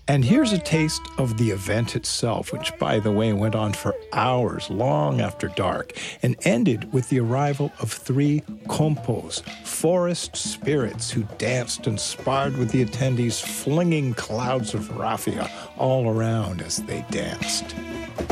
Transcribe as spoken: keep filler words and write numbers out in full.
And here's a taste of the event itself, which, by the way, went on for hours, long after dark, and ended with the arrival of three kompos, forest spirits who danced and sparred with the attendees, flinging clouds of raffia all around as they danced.